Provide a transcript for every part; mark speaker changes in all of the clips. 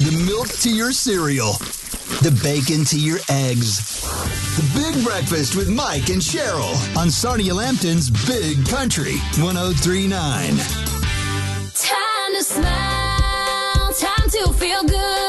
Speaker 1: the milk to your cereal, the bacon to your eggs. The Big Breakfast with Mike and Cheryl on Sarnia Lambton's Big Country 103.9.
Speaker 2: Time to smile, time to feel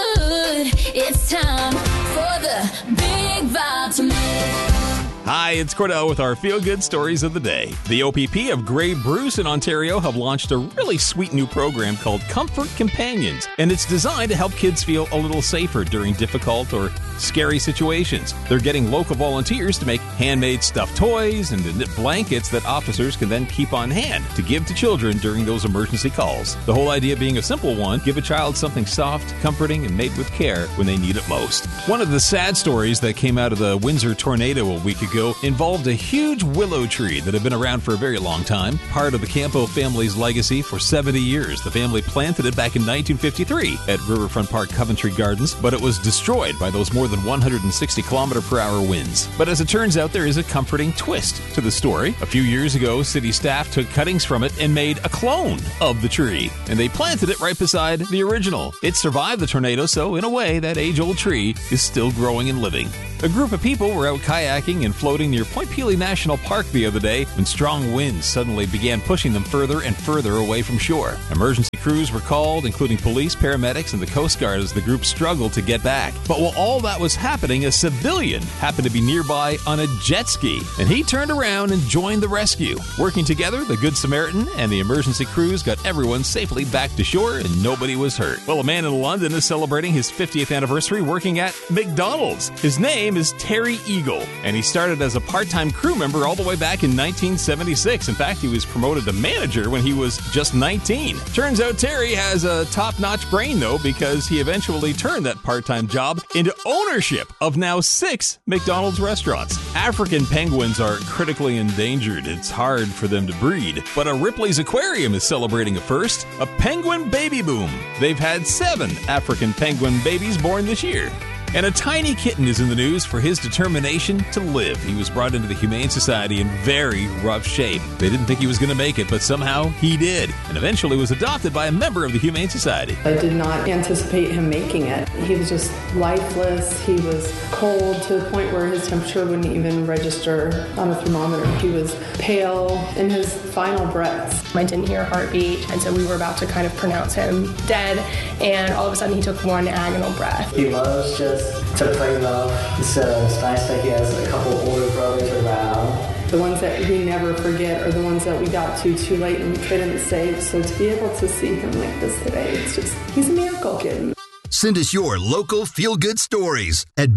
Speaker 2: good. It's time for the Big Vitamin.
Speaker 3: Hi, it's Cordell with our feel-good stories of the day. The OPP of Grey Bruce in Ontario have launched a really sweet new program called Comfort Companions, and it's designed to help kids feel a little safer during difficult or scary situations. They're getting local volunteers to make handmade stuffed toys and to knit blankets that officers can then keep on hand to give to children during those emergency calls. The whole idea being a simple one: give a child something soft, comforting, and made with care when they need it most. One of the sad stories that came out of the Windsor tornado a week ago involved a huge willow tree that had been around for a very long time, part of the Campo family's legacy for 70 years. The family planted it back in 1953 at Riverfront Park Coventry Gardens, but it was destroyed by those more than 160 km/h winds. But as it turns out, there is a comforting twist to the story. A few years ago, city staff took cuttings from it and made a clone of the tree, and they planted it right beside the original. It survived the tornado, so in a way, that age-old tree is still growing and living. A group of people were out kayaking and floating near Point Pelee National Park the other day when strong winds suddenly began pushing them further and further away from shore. Emergency crews were called, including police, paramedics, and the Coast Guard, as the group struggled to get back. But while all that was happening, a civilian happened to be nearby on a jet ski, and he turned around and joined the rescue. Working together, the Good Samaritan and the emergency crews got everyone safely back to shore, and nobody was hurt. Well, a man in London is celebrating his 50th anniversary working at McDonald's. His name is Terry Eagle, and he started as a part-time crew member all the way back in 1976. In fact, he was promoted to manager when he was just 19. Turns out Terry has a top-notch brain, though, because he eventually turned that part-time job into ownership of now 6 McDonald's restaurants. African penguins are critically endangered. It's hard for them to breed. But a Ripley's Aquarium is celebrating a first, a penguin baby boom. They've had 7 African penguin babies born this year. And a tiny kitten is in the news for his determination to live. He was brought into the Humane Society in very rough shape. They didn't think he was going to make it, but somehow he did, and eventually was adopted by a member of the Humane Society.
Speaker 4: I did not anticipate him making it. He was just lifeless. He was cold to the point where his temperature wouldn't even register on a thermometer. He was pale in his final breaths.
Speaker 5: I didn't hear a heartbeat, and so we were about to kind of pronounce him dead, and all of a sudden he took one agonal breath.
Speaker 6: He loves just to play love, so it's nice that he has a couple older brothers around.
Speaker 4: The ones that we never forget are the ones that we got to too late and couldn't save. So to be able to see him like this today, he's a miracle kid.
Speaker 1: Send us your local feel-good stories at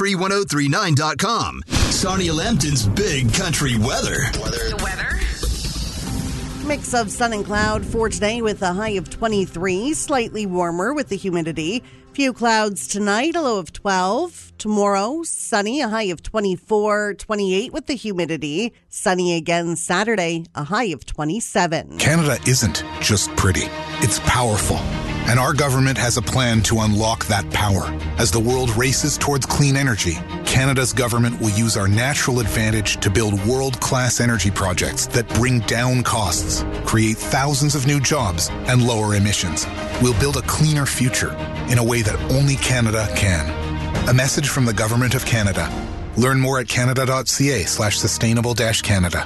Speaker 1: BigCountry1039.com. Sarnia Lambton's Big Country weather.
Speaker 7: The weather? Mix of sun and cloud for today with a high of 23, slightly warmer with the humidity. Few clouds tonight, a low of 12. Tomorrow, sunny, a high of 24, 28 with the humidity. Sunny again Saturday, a high of 27.
Speaker 8: Canada isn't just pretty, it's powerful. And our government has a plan to unlock that power. As the world races towards clean energy, Canada's government will use our natural advantage to build world-class energy projects that bring down costs, create thousands of new jobs, and lower emissions. We'll build a cleaner future in a way that only Canada can. A message from the Government of Canada. Learn more at canada.ca/sustainable-Canada.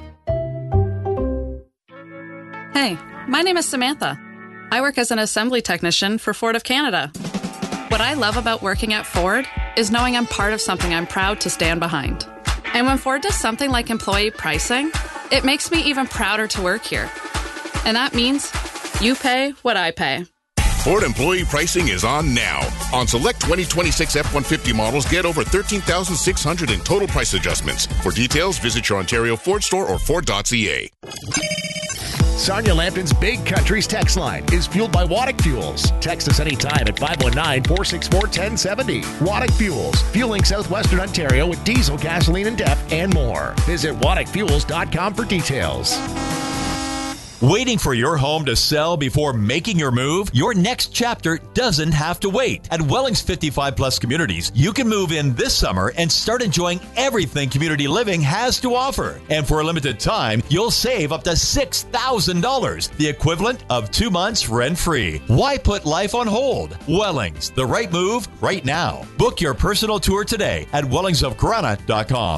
Speaker 9: Hey, my name is Samantha. I work as an assembly technician for Ford of Canada. What I love about working at Ford is knowing I'm part of something I'm proud to stand behind. And when Ford does something like employee pricing, it makes me even prouder to work here. And that means you pay what I pay.
Speaker 10: Ford employee pricing is on now. On select 2026 F-150 models, get over $13,600 in total price adjustments. For details, visit your Ontario Ford store or Ford.ca.
Speaker 11: Sarnia Lambton's Big Country's text line is fueled by Waddick Fuels. Text us anytime at 519-464-1070. Waddick Fuels, fueling southwestern Ontario with diesel, gasoline, and DEF, and more. Visit WaddickFuels.com for details.
Speaker 12: Waiting for your home to sell before making your move? Your next chapter doesn't have to wait. At Wellings 55 Plus Communities, you can move in this summer and start enjoying everything community living has to offer. And for a limited time, you'll save up to $6,000, the equivalent of 2 months rent-free. Why put life on hold? Wellings, the right move right now. Book your personal tour today at wellingsofcorona.com.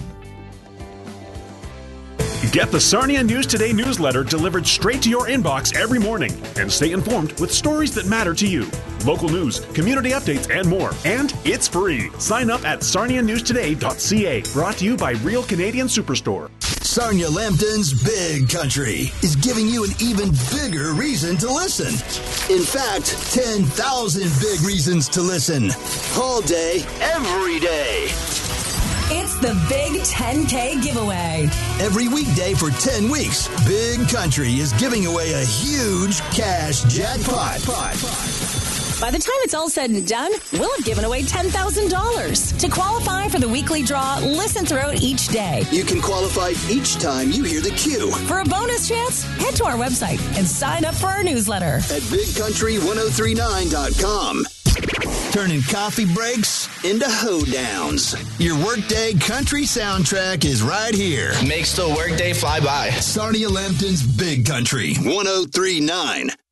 Speaker 13: Get the Sarnia News Today newsletter delivered straight to your inbox every morning and stay informed with stories that matter to you. Local news, community updates, and more. And it's free. Sign up at sarnianewstoday.ca. Brought to you by Real Canadian Superstore.
Speaker 1: Sarnia Lambton's Big Country is giving you an even bigger reason to listen. In fact, 10,000 big reasons to listen. All day, every day.
Speaker 14: It's the Big 10K giveaway.
Speaker 1: Every weekday for 10 weeks, Big Country is giving away a huge cash jackpot.
Speaker 14: By the time it's all said and done, we'll have given away $10,000. To qualify for the weekly draw, listen throughout each day.
Speaker 1: You can qualify each time you hear the cue.
Speaker 14: For a bonus chance, head to our website and sign up for our newsletter
Speaker 1: at bigcountry1039.com. Turning coffee breaks into hoedowns. Your workday country soundtrack is right here.
Speaker 15: Makes the workday fly by.
Speaker 1: Sarnia Lambton's Big Country 1039.